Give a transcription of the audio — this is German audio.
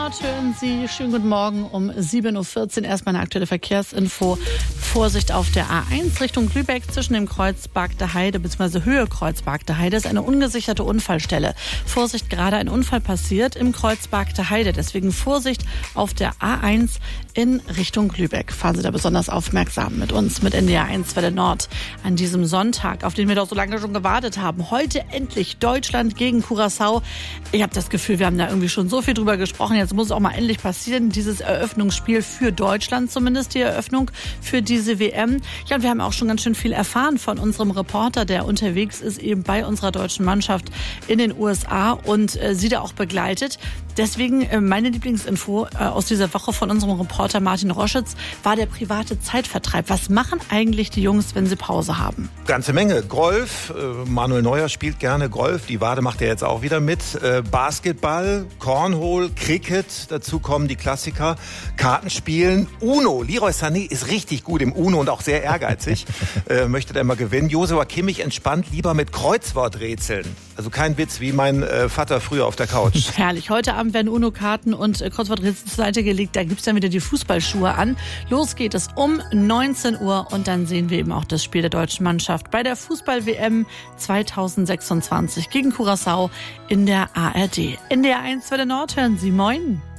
Hören Sie, schönen guten Morgen um 7.14 Uhr. Erstmal eine aktuelle Verkehrsinfo. Vorsicht auf der A1 Richtung Lübeck zwischen dem Kreuz Bargter Heide bzw. Höhe Kreuz Bargter Heide ist eine ungesicherte Unfallstelle. Vorsicht, gerade ein Unfall passiert im Kreuz Bargter Heide. Deswegen Vorsicht auf der A1 in Richtung Lübeck. Fahren Sie da besonders aufmerksam mit uns, mit NDR 1 Welle Nord an diesem Sonntag, auf den wir doch so lange schon gewartet haben. Heute endlich Deutschland gegen Curaçao. Ich habe das Gefühl, wir haben da irgendwie schon so viel drüber gesprochen. Jetzt muss es auch mal endlich passieren. Dieses Eröffnungsspiel für Deutschland, zumindest die Eröffnung für diese WM. Ja, und wir haben auch schon ganz schön viel erfahren von unserem Reporter, der unterwegs ist eben bei unserer deutschen Mannschaft in den USA und sie da auch begleitet. Deswegen meine Lieblingsinfo aus dieser Woche von unserem Reporter Martin Roschitz war der private Zeitvertreib. Was machen eigentlich die Jungs, wenn sie Pause haben? Ganze Menge. Golf, Manuel Neuer spielt gerne Golf, die Wade macht er jetzt auch wieder mit. Basketball, Cornhole, Cricket, dazu kommen die Klassiker, Kartenspielen, Uno. Leroy Sané ist richtig gut im Uno und auch sehr ehrgeizig, möchte da immer gewinnen. Joshua Kimmich entspannt lieber mit Kreuzworträtseln. Also kein Witz, wie mein Vater früher auf der Couch. Herrlich. Heute Abend werden Uno-Karten und Kreuzworträtsel zur Seite gelegt. Da gibt's dann wieder die Fußballschuhe an. Los geht es um 19 Uhr und dann sehen wir eben auch das Spiel der deutschen Mannschaft bei der Fußball-WM 2026 gegen Curaçao in der ARD. NDR 1 Welle Nord, hören Sie, moin.